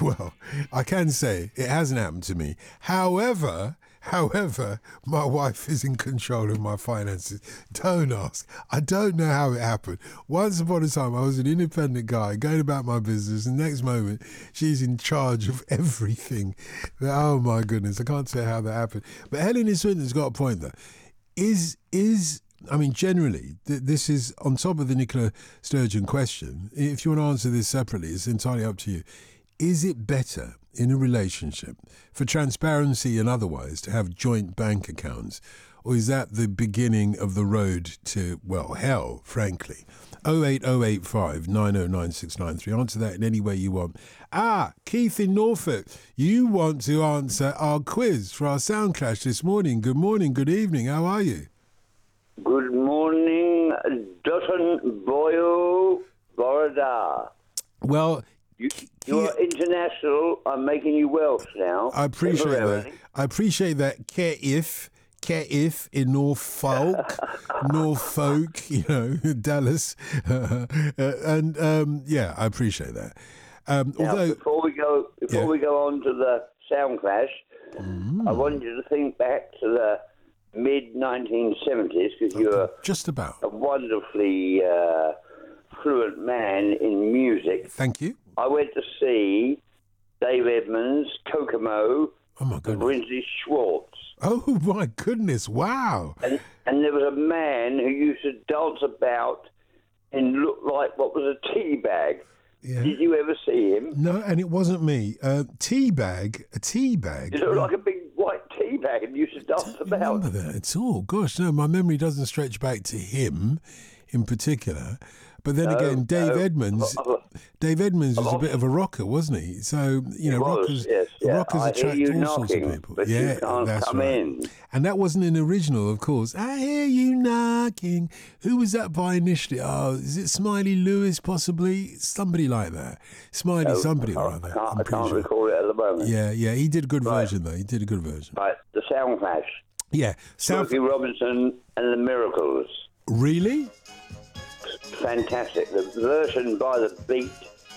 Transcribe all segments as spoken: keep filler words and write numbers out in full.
Well, I can say it hasn't happened to me. However, however, my wife is in control of my finances. Don't ask. I don't know how it happened. Once upon a time, I was an independent guy going about my business, and the next moment, she's in charge of everything. Oh my goodness, I can't say how that happened. But Helen in Swinton's got a point though. Is is I mean, generally, th- this is on top of the Nicola Sturgeon question. If you want to answer this separately, it's entirely up to you. Is it better in a relationship for transparency and otherwise to have joint bank accounts? Or is that the beginning of the road to, well, hell, frankly? oh eight oh eight five nine oh nine six nine three. Answer that in any way you want. Ah, Keith in Norfolk, you want to answer our quiz for our Sound Clash this morning. Good morning, good evening. How are you? Good morning, Dutton Boyo Borada. Well, you, you are international. I'm making you Welsh now. I appreciate that. I appreciate that. Keith, Keith in Norfolk, Norfolk, you know, Dallas, uh, and um, yeah, I appreciate that. Um, now, although before we go, before yeah. we go on to the Sound Clash, mm. I want you to think back to the mid nineteen seventies, because you're just about a wonderfully uh, fluent man in music. Thank you. I went to see Dave Edmunds, Kokomo, oh my goodness, Brinsley Schwartz. Oh my goodness! Wow. And, and there was a man who used to dance about and look like what was a tea bag. Yeah. Did you ever see him? No, and it wasn't me. Uh, tea bag, a tea bag. It looked like a big white tea bag and used to dance Don't about. remember that at all. Gosh, no, my memory doesn't stretch back to him in particular. But then No, again, Dave no. Edmunds, I've- Dave Edmunds was I've a bit of a rocker, wasn't he? So, you know, He was, rockers, yes, yeah. rockers I attract hear you all sorts of knocking, people. but you yeah, can't that's come right. in. And that wasn't an original, of course. I hear you knocking. Who was that by initially? Oh, is it Smiley Lewis, possibly? Somebody like that. Smiley, No, somebody I or can't, other. I can't, I'm I pretty can't sure. recall it at the moment. Yeah, yeah, he did a good Right. version, though. He did a good version. Right, the Sound Clash. Yeah. South. Smokey Robinson and the Miracles. Really? Fantastic. The version by the beat,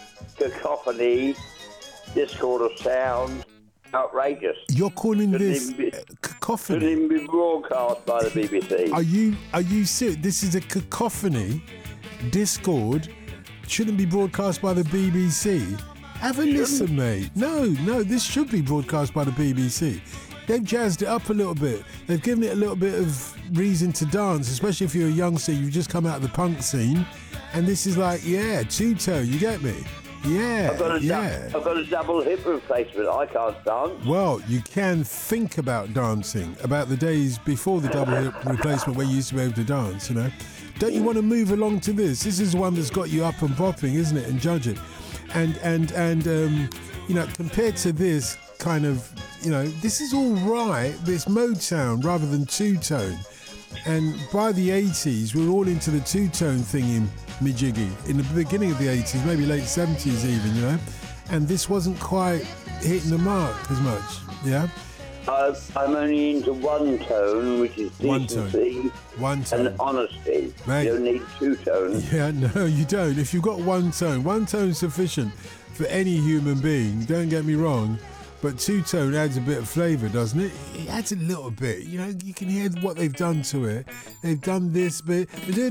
cacophony, discord of sound, outrageous. You're calling Couldn't this even be- uh, Couldn't cacophony? even be broadcast by the B B C. Are you are you serious? This is a cacophony. Discord shouldn't be broadcast by the B B C. Have a listen, mate. No, no, this should be broadcast by the B B C. They've jazzed it up a little bit. They've given it a little bit of reason to dance, especially if you're a youngster, you've just come out of the punk scene. And this is like, yeah, two-toe, you get me? Yeah, I've got a yeah. du- I've got a double hip replacement. I can't dance. Well, you can think about dancing, about the days before the double hip replacement where you used to be able to dance, you know. Don't you want to move along to this? This is one that's got you up and popping, isn't it? And judge it. And, and, and um, you know, compared to this kind of, you know, this is all right, but it's Motown rather than two-tone. And by the eighties, we were all into the two-tone thing in Mijiggy. In the beginning of the eighties, maybe late seventies even, you know. And this wasn't quite hitting the mark as much, yeah? Uh, I'm only into one tone, which is One tone. decency One tone. and honesty. Mate. You don't need two tones. Yeah, no, you don't. If you've got one tone, one tone's sufficient for any human being, don't get me wrong. But two-tone adds a bit of flavour, doesn't it? It adds a little bit. You know, you can hear what they've done to it. They've done this bit. There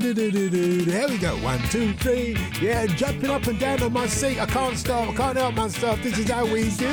we go. One, two, three. Yeah, jumping up and down on my seat. I can't stop. I can't help myself. This is how we do.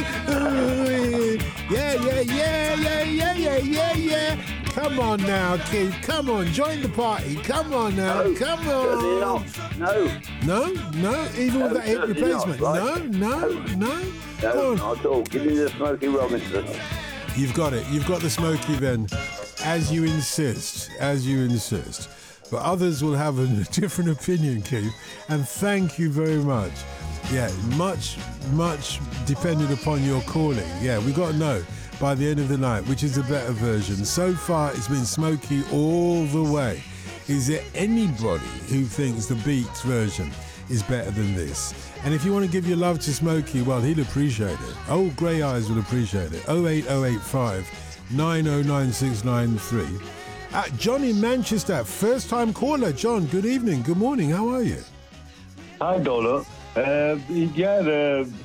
Yeah, yeah, yeah, yeah, yeah, yeah, yeah, yeah. Come on now, Keith. Come on. Join the party. Come on now. No, Come certainly on. not. No. No, no. Even with No, that hip certainly replacement. not, right? No, no, no. Come No, on. not at all. Give me the Smokey Robinson. You've got it. You've got the Smokey then, as you insist, as you insist. But others will have a different opinion, Keith. And thank you very much. Yeah, much, much dependent upon your calling. Yeah, we got to know by the end of the night which is the better version. So far, it's been Smokey all the way. Is there anybody who thinks the Beats version is better than this? And if you want to give your love to Smokey, well, he'll appreciate it. Old Grey Eyes will appreciate it. oh eight oh eight five nine oh nine six nine three. Uh, John in Manchester, first time caller. John, good evening, good morning, how are you? Hi, Dolo. Uh, yeah, the